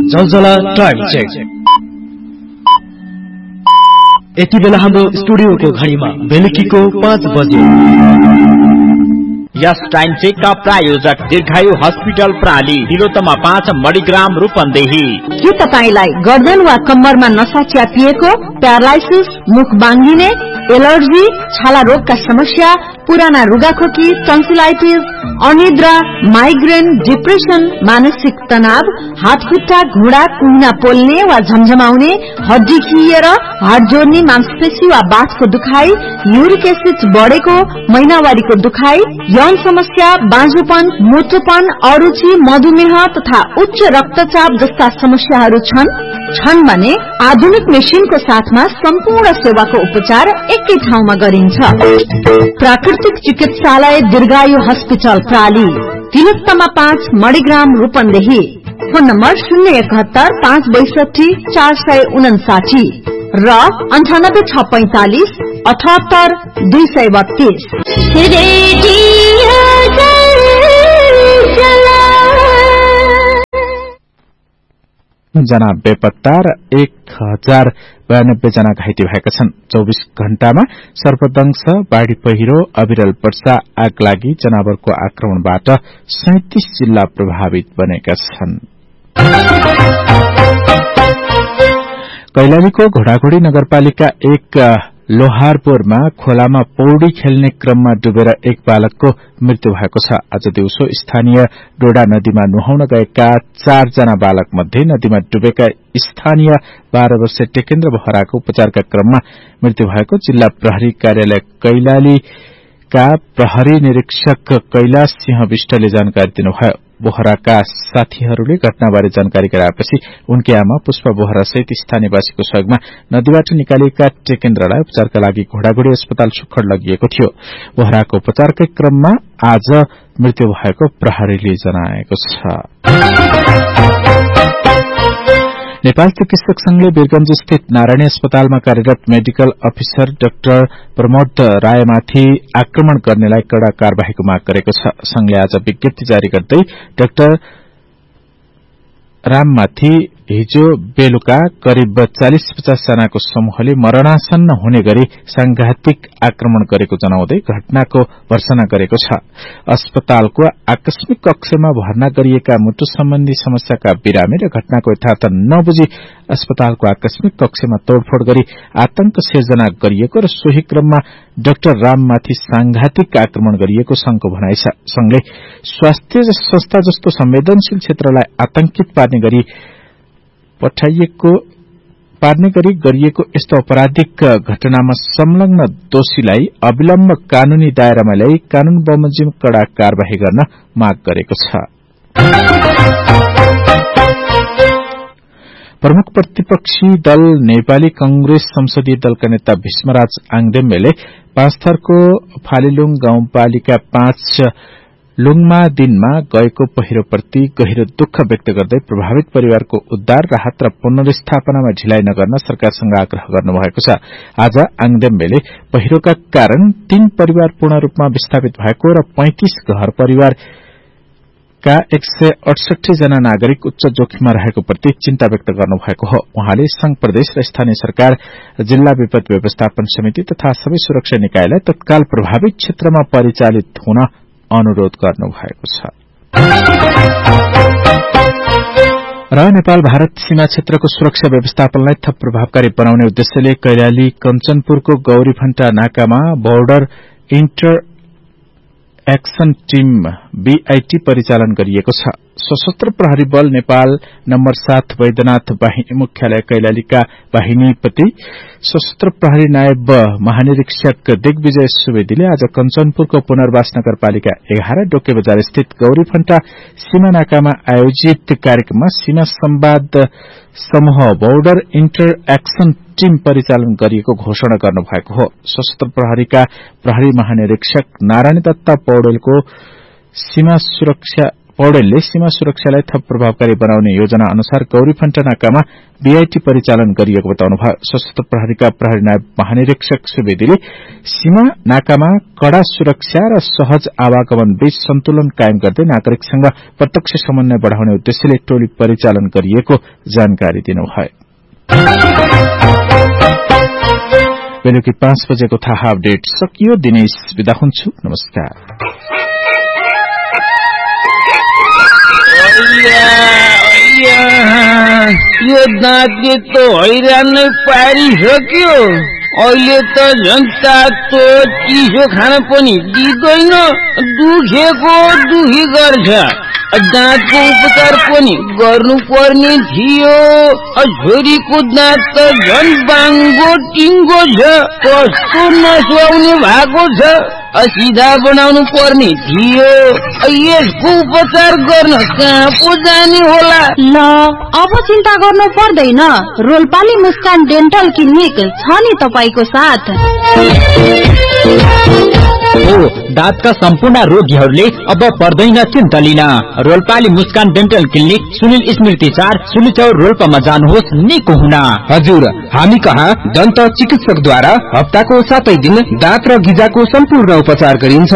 जलजला time check. यति बेला हाम्रो स्टुडियोको घडीमा बेलुकीको 5 बजे। यस टाइम चेकका प्रायोजक दीर्घायु हस्पिटल प्राली, तिलोत्तमा 5 मणिग्राम रूपन्देही। के तपाईलाई गर्दन वा कम्मरमा नसा च्यापिएको, प्यारालाइसिस, मुख बाङ्गिने, एलर्जी, छाला रोगका समस्या, पुराना रुगाखोकी, टन्सिलाइटिस, अनिद्रा, माइग्रेन, डिप्रेसन, मानसिक तनाव, हातखुट्टा, घुँडा, कुहिना पोल्ने वा झमझमाउने, हड्डी खिएर, हाड जोड्ने, मांसपेशी वा बाँसको दुखाइ, युरिक एसिड बढेको, महिनावारीको दुखाइ, यौन समस्या, बाँझोपन, मोटोपन, अरुचि, मधुमेह तथा उच्च रक्तचाप जस्ता समस्याहरू छन् भने आधुनिक मेसिनको साथमा सम्पूर्ण सेवाको उपचार एकै ठाउँमा गरिन्छ। प्राकृतिक चिकित्सालय दीर्घायु hospital प्राली, Tilottama 5 Manigram Rupandehi. Phone number 071 562 459 र 98 645 78 232। जना बेपत्ता र 1092 जना घाइते भएका छन्। 24 घण्टामा सर्पदंश, बाढ़ी पहिरो, अविरल वर्षा, आगलागी, जनावरको आक्रमणबाट 37 जिल्ला प्रभावित बनेका छन्। कैलालीको घोडाघोडी नगरपालिका 1 लोहारपुरमा खोलामा पौडी खेल्ने क्रममा डुबेर एक बालकको मृत्यु भएको छ। आज दिउँसो स्थानीय डोडा नदीमा नुहाउन गएका 4 जना बालक मध्ये नदीमा डुबेका स्थानीय 12 वर्षीय टेकेन्द्र बोहराको उपचारका क्रममा मृत्यु भएको जिल्ला प्रहरी कार्यालय कैलालीका प्रहरी निरीक्षक कैलाश सिंह विष्टले जानकारी दिनुभयो। बोहराका साथीहरूले घटनाबारे जानकारी गराएपछि उनकी आमा पुष्पा बोहरा सहित स्थानीयवासीको सहयोगमा नदीबाट निकालिएका टेकेन्द्रलाई उपचारका लागि घोडाघोडी अस्पताल सुखड लगिएको थियो। बोहराको उपचारकै क्रममा आज मृत्यु भएको प्रहरीले जनाएको छ। नेपाल चिकित्सक संघले वीरगंज स्थित नारायणी अस्पतालमा कार्यरत मेडिकल अफिसर डाक्टर प्रमोद रायमाथि आक्रमण गर्नेलाई कड़ा कार्यवाहीको माग गरेको छ। संघले आज विज्ञप्ति जारी गर्दै डाक्टर राममाथि हिजो बेलुका करिब 40-50 जनाको समूहले मरणासन्न हुने गरी सांघातिक आक्रमण गरेको जनाउँदै घटनाको भर्त्सना गरेको छ। अस्पतालको आकस्मिक कक्षमा भर्ना गरिएका मुटु सम्बन्धी समस्याका बिरामी र घटनाको यथार्थ नबुझी अस्पतालको आकस्मिक कक्षमा तोडफोड़ गरी आतंक सिर्जना गरिएको र सोही क्रममा डाक्टर राममाथि सांघातिक आक्रमण गरिएको संघको भनाइ छ। संघले स्वास्थ्य संस्था जस्तो संवेदनशील क्षेत्रलाई आतंकित पार्ने गरी गरिएको यस्तो आपराधिक घटनामा संलग्न दोषीलाई अविलम्ब कानूनी दायरामा ल्याई कानून बमोजिम कड़ा कार्यवाही गर्न माग गरेको छ। प्रमुख प्रतिपक्षी दल नेपाली कांग्रेस संसदीय दलका नेता भीष्मराज आङदेम्बेले पाँचथरको फालिलुङ गाउँपालिका 5 लुङमा दिनमा गएको पहिरोप्रति गहिरो दुःख व्यक्त गर्दै प्रभावित परिवारको उद्धार, राहत र पुनर्स्थापनामा ढिलाइ नगर्न सरकारसँग आग्रह गर्नुभएको छ। आज आङदेम्बेले पहिरोका कारण 3 परिवार पूर्ण रूपमा विस्थापित भएको र 35 घर परिवारका 168 जना नागरिक उच्च जोखिममा रहेको प्रति चिन्ता व्यक्त गर्नुभएको हो। उहाँले संघ प्रदेश र स्थानीय सरकार, जिल्ला विपद व्यवस्थापन समिति तथा सबै सुरक्षा निकायलाई तत्काल प्रभावित क्षेत्रमा परिचालित हुन अनुरोध गर्नुभएको छ। र नेपाल भारत सीमा क्षेत्रको सुरक्षा व्यवस्थापनलाई थप प्रभावकारी बनाउने उद्देश्यले Kailali कञ्चनपुरको गौरीफण्टा नाकामा border enter action team BIT परिचालन गरिएको छ। सशस्त्र प्रहरी बल नेपाल नम्बर 7 वैद्यनाथ बाहिनी मुख्यालय कैलालीका बाहिनीपति सशस्त्र प्रहरी नायब महानिरीक्षक दिग्विजय सुवेदीले आज कञ्चनपुरको पुनर्वास नगरपालिका 11 डोके बजार स्थित गौरीफण्टा सीमा नाकामा आयोजित कार्यक्रममा सीमा संवाद समूह बोर्डर इन्टर एक्सन टीम परिचालन गरिएको घोषणा गर्नुभएको हो। सशस्त्र प्रहरीका प्रहरी महानिरीक्षक नारायण दत्त पौडेलको सीमा सुरक्षा पौडेलले सीमा सुरक्षालाई थप प्रभावकारी बनाउने योजना अनुसार गौरीफण्टा नाकामा बीआईटी परिचालन गरिएको बताउनुभयो। सशस्त्र प्रहरीका प्रहरी नायब महानिरीक्षक सुवेदीले सीमा नाकामा कड़ा सुरक्षा र सहज आवागमन बीच सन्तुलन कायम गर्दै नागरिकसँग प्रत्यक्ष समन्वय बढ़ाउने उद्देश्यले टोली परिचालन गरिएको जानकारी दिनुभयो। बेलुकी 5 बजेको थाहा अपडेट सकियो। दिनेश बिदा हुन्छु। नमस्कार। यो दाँतले त हैरान नै पारिसक्यो। अहिले त झन् तातो चिसो खान पनि दिँदैन, दुखेको दुखी गर्छ। दाँतको उपचार पनि गर्नु पर्ने थियो। छोरीको दाँत त झन् बाङ्गो टिङ्गो छ, कस्तो नसुहाउने भएको छ। सिधा बनाउनु पर्ने थियो। यसको उपचार गर्न कहाँ पो जाने होला? ल अब चिन्ता गर्नु पर्दैन, रोल्पाली मुस्कान डेन्टल क्लिनिक छ नि तपाईको साथ। दाँतका सम्पूर्ण रोगीहरूले अब पर्दैन चिन्ता लिन। रोल्पाली मुस्कान डेन्टल क्लिनिक सुनिल स्मृति 4 सुलिचौर रोल्पामा जानुहोस् निको हुन। हजुर, हामी कहाँ दन्त चिकित्सकद्वारा हप्ताको 7 दिन दाँत र गिजाको सम्पूर्ण उपचार गरिन्छ।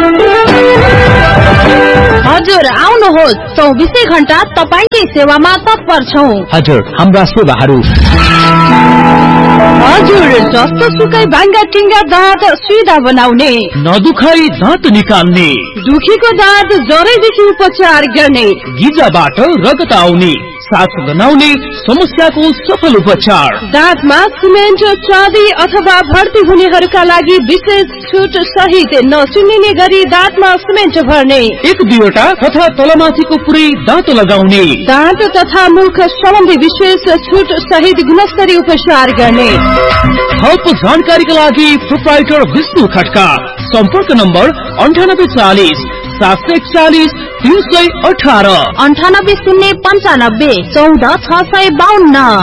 हजुर आउनुहोस्, 24 घण्टा तपाईकै सेवामा तत्पर छौं। हजुर, हाम्रा सेवाहरू हजुर जस्तो सुकै भाङ्गा टिङ्गा दाँत सिधा बनाउने, नदुखाई दाँत निकाल्ने, दुखीको दाँत जरैदेखि उपचार गर्ने, गिजाबाट रगत आउने, साथ बनाउने समस्याको सफल उपचार, दाँतमा सिमेन्ट चाँदी अथवा भर्ती हुनेहरूका लागि विशेष छुट सहित नसुनिने गरी दाँतमा सिमेन्ट भर्ने, 1-2 तथा तलमाथिको पुरै दाँत लगाउने, दाँत तथा मुख सम्बन्धी विशेष छुट सहित गुणस्तरीय उपचार गर्ने। थप जानकारीका लागि प्रोप्राइटर विष्णु खड्का। सम्पर्क नम्बर 9840 741 318 98 095 14 652।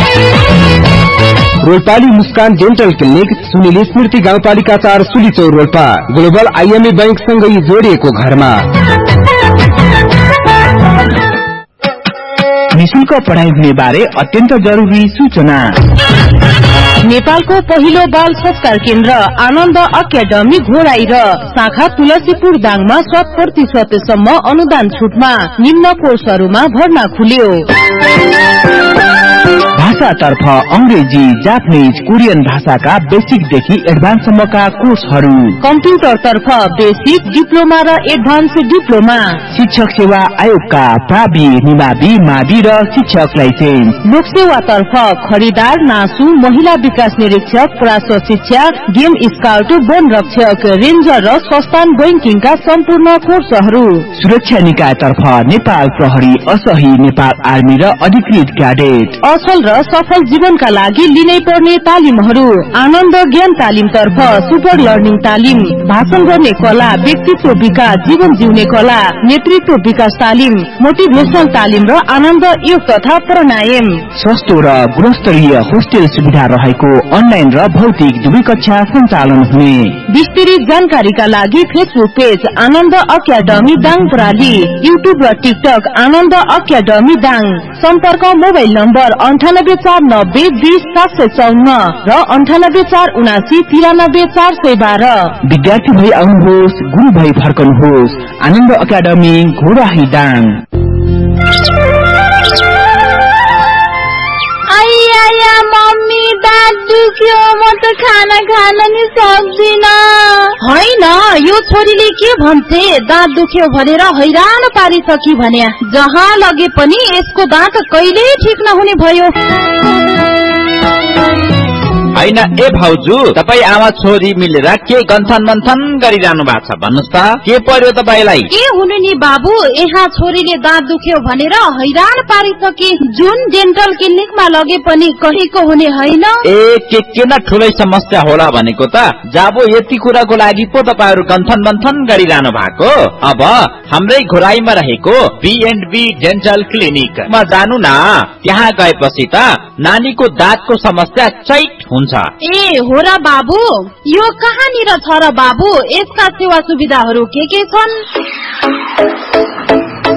रोल्पाली मुस्कान डेन्टल क्लिनिक सुनिल स्मृति गाउँपालिका 4 सुलिचौर रोल्पा, ग्लोबल आईएमए बैंक सँगै जोडिएको घरमा। निशुल्क पढाइ हुने बारे अत्यन्त जरुरी सूचना। नेपालको पहिलो बाल संस्कार केन्द्र आनन्द अकादमी घोराई र शाखा तुलसीपुर दाङमा 100% सम्म अनुदान छुटमा निम्न कोर्सहरूमा भर्ना खुल्यो। भाषातर्फ अंग्रेजी, जापानीज, कोरियन भाषाका बेसिकदेखि एडभान्ससम्मका कोर्सहरू, कम्प्युटरतर्फ बेसिक, डिप्लोमा र एडभान्स डिप्लोमा, शिक्षक सेवा आयोगका प्रावि, निमावि, मावि र शिक्षक लाइसेन्स, लोकसेवातर्फ खरिदार, नासु, महिला विकास निरीक्षक, प्राश्व शिक्षा, गेम स्काउट, वन रक्षक, रेन्जर र संस्थान बैंकिङका सम्पूर्ण कोर्सहरू, सुरक्षा निकायतर्फ नेपाल प्रहरी, असही, नेपाल आर्मी र अधिकृत क्याडेट, असल र सफल जीवनका लागि लिनै पर्ने तालिमहरू, आनन्द ज्ञान तालिम तर्फ सुपर लर्निङ तालिम, भाषण गर्ने कला, व्यक्तित्व विकास, जीवन जिउने कला, नेतृत्व विकास तालिम, मोटिभेशनल तालिम र आनन्द योग तथा प्राणायाम, सस्तो र गुणस्तरीय होस्टेल सुविधा रहेको अनलाइन र भौतिक दुवै कक्षा सञ्चालन हुने। विस्तृत जानकारीका लागि फेसबुक पेज आनन्द अकादमी दाङ प्राली, युट्युब र टिकटक आनन्द अकादमी दाङ। सम्पर्क मोबाइल नम्बर 9849020754 र 9847993412। विद्यार्थी भई आउनुहोस्, गुरु भई फर्कनुहोस्। आनन्द अकादमी घोराही दाङ। मम्मी दाँत दुख्यो, म त खाना खान नि सक्दिन। होइन, यो छोरीले के भन्छे, दाँत दुख्यो भनेर हैरान पारिसकी भन्या। जहाँ लगे पनि यसको दाँत कहिले ठिक नहुने भयो। होइन ए भाउजू, तपाई आमा छोरी मिलेर के गन्थन मन्थन गरिरहनु भएको छ भन्नुस् त, के पर्यो तपाईलाई? के हुनु नि बाबु, यहाँ छोरीले दाँत दुख्यो भनेर हैरान पारिसके। जुन डेन्टल क्लिनिकमा लगे पनि कहीको हुने होइन। ए के न ठुलै समस्या होला भनेको त। जाबो यति कुराको लागि पो तपाईहरु गन्थन मन्थन गरिरहनु भएको। अब हाम्रै घोराईमा रहेको B&B डेन्टल क्लिनिकमा जानु न। त्यहाँ गएपछि त नानीको दाँतको समस्या चैट हुन्छ। ए हो र बाबु, यो कहाँनिर छ र बाबु? यसका सेवा सुविधाहरू के छन्?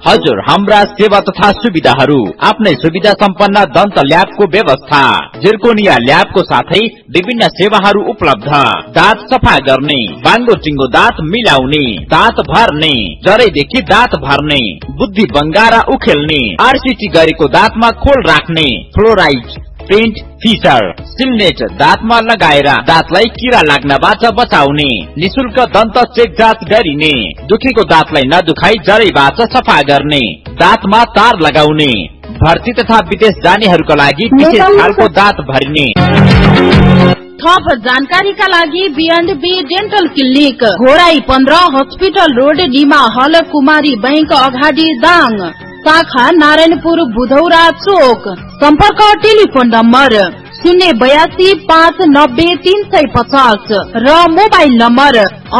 हजुर, हाम्रा सेवा तथा सुविधाहरू। आफ्नै सुविधा सम्पन्न दन्त ल्याबको व्यवस्था, जिर्कोनिया ल्याबको साथै विभिन्न सेवाहरू उपलब्ध। दाँत सफा गर्ने, बाङ्गो टिङ्गो दाँत मिलाउने, दाँत भर्ने, जरैदेखि दाँत भर्ने, बुद्धि बङ्गारा उखेल्ने, आरसीटी गरेको दाँतमा खोल राख्ने, फ्लोराइड, पेन्ट, फिचर, सिलनेट दाँतमा लगाएर दाँतलाई किरा लाग्नबाट बचाउने, निशुल्क दन्त चेक जाँच गरिने, दुखेको दाँतलाई नदुखाई जरैबाट सफा गर्ने, दाँतमा तार लगाउने, भर्ती तथा विदेश जानेहरूका लागि विशेष खालको दाँत भरिने। थप जानकारीका लागि B&B dental clinic, Ghorahi 15 hospital road, Dima हल, कुमारी बैंक अगाडि, दाङ। शाखा नारायणपुर, बुधौरा चोक। सम्पर्क टेलिफोन नम्बर 082-590-350 र मोबाइल नम्बर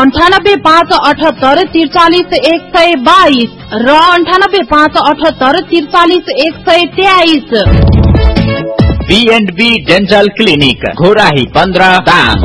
98-578-43-122 र 98-578-43-123। B&B dental clinic, Ghorahi 15, Dang.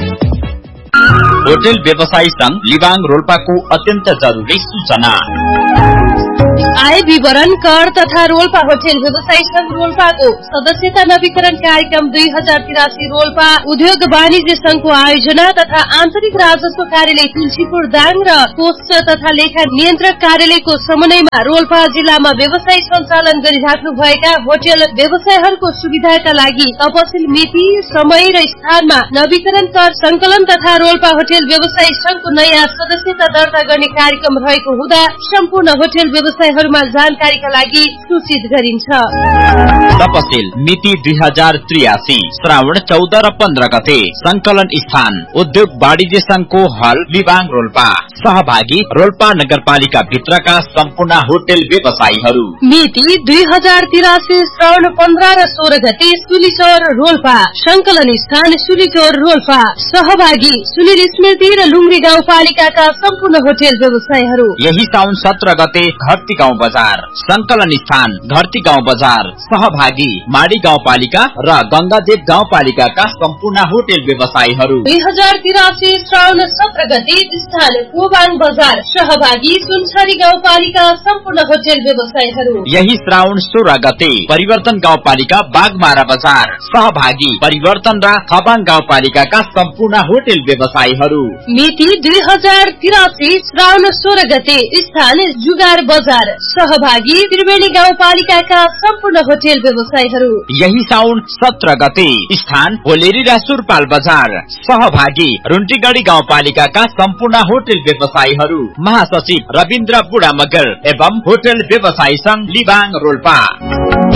Hotel व्यवसायी संघ लिबाङ रोल्पाको अत्यन्त जरुरी सूचना। आय विवरण कर तथा रोल्पा होटल व्यवसायी संघ रोल्पाको सदस्यता नवीकरण कार्यक्रम 2083 रोल्पा उद्योग वाणिज्य संघको आयोजना तथा आन्तरिक राजस्व कार्यालय तुलसीपुर दाङ र पोस्ट तथा लेखा नियन्त्रक कार्यालयको समन्वयमा रोल्पा जिल्लामा व्यवसाय सञ्चालन गरिराख्नु भएका होटल व्यवसायहरूको सुविधाका लागि तपसिल मिति, समय र स्थानमा नवीकरण कर संकलन तथा रोल्पा होटल व्यवसायी संघको नयाँ सदस्यता दर्ता गर्ने कार्यक्रम रहेको हुँदा सम्पूर्ण होटल व्यवसायहरूमा जानकारीका लागि सूचित गरिन्छ। तपसिल मिति 2083 श्रावण 14 र 15 गते। संकलन स्थान उद्योग वाणिज्य संघको हल लिबाङ रोल्पा। सहभागी रोल्पा नगरपालिका भित्रका सम्पूर्ण होटल व्यवसायीहरू। मिति 2083 श्रावण 15 र 16 गते सुलीचौर रोल्पा। संकलन स्थान सुलीचौर रोल्पा। सहभागी सुनिल स्मृति र लुङ्ग्री गाउँपालिकाका सम्पूर्ण होटल व्यवसायीहरू। यही साउन 17 गते घरती गाउँ बजार। संकलन स्थान घरती गाउँ बजार। सहभागी माडी गाउँपालिका र गंगादेव गाउँपालिकाका सम्पूर्ण होटल व्यवसायीहरू। 2083 श्रावण 17 गते स्थान कोबाङ बजार। सहभागी सुनसरी गाउँपालिका सम्पूर्ण होटल व्यवसायीहरू। यही श्रावण 16 गते परिवर्तन गाउँपालिका बागमारा बजार। सहभागी परिवर्तन र थबाङ गाउँपालिकाका सम्पूर्ण होटल व्यवसायीहरू। मिति 2083 श्रावण 16 गते स्थान जुगार बजार। सहभागी त्रिवेणी गाउँपालिकाका सम्पूर्ण होटल व्यवसायीहरू। यही साउन 17 गते स्थान होलेरी र सुरपाल बजार। सहभागी रुन्टीगढी गाउँपालिकाका सम्पूर्ण होटल व्यवसायीहरू। महासचिव रविन्द्र बुढा मगर एवं होटल व्यवसायी संघ लिबाङ रोल्पा।